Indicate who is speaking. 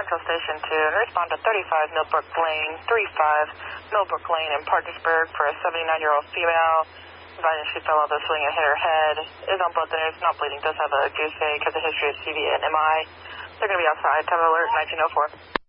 Speaker 1: Central Station 2 and respond to 35 Millbrook Lane, 35 Millbrook Lane in Parkersburg for a 79-year-old female. Advising she fell off the swing and hit her head. Is on blood thinners, not bleeding, does have a goose egg, has a history of CV and MI. They're going to be outside. Time alert, 1904.